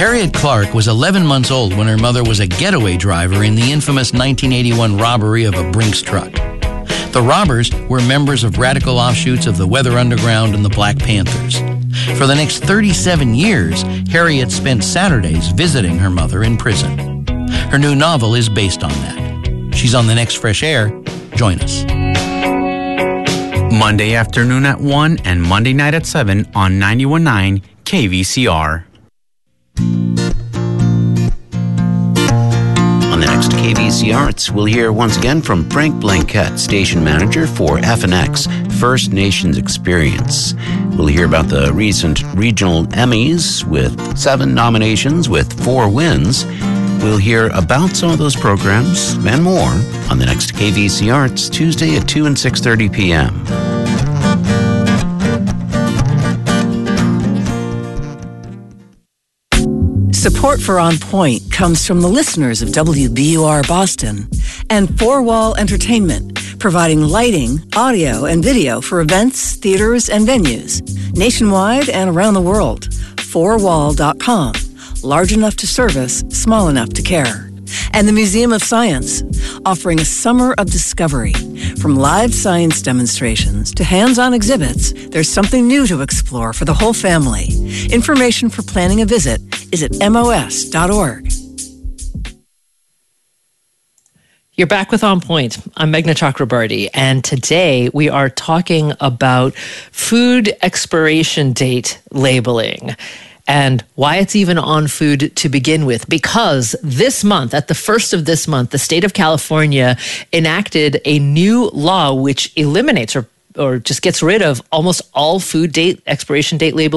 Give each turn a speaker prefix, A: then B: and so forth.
A: Harriet Clark was 11 months old when her mother was a getaway driver in the infamous 1981 robbery of a Brinks truck. The robbers were members of radical offshoots of the Weather Underground and the Black Panthers. For the next 37 years, Harriet spent Saturdays visiting her mother in prison. Her new novel is based on that. She's on the next Fresh Air. Join us.
B: Monday afternoon at 1 and Monday night at 7 on 91.9 KVCR.
C: On the next KVCR, we'll hear once again from Frank Blanquette, station manager for FNX First Nations Experience. We'll hear about the recent regional Emmys with 7 nominations with 4 wins. We'll hear about some of those programs and more on the next KVCR. It's Tuesday at 2 and 6:30 p.m.
D: Support for On Point comes from the listeners of WBUR Boston and Four Wall Entertainment, providing lighting, audio, and video for events, theaters, and venues nationwide and around the world. 4wall.com. Large enough to service, small enough to care. And the Museum of Science, offering a summer of discovery. From live science demonstrations to hands-on exhibits, there's something new to explore for the whole family. Information for planning a visit is at mos.org.
E: You're back with On Point. I'm Meghna Chakrabarty, and today we are talking about food expiration date labeling and why it's even on food to begin with. Because this month, at the first of this month, the state of California enacted a new law which eliminates or just gets rid of almost all food expiration date labeling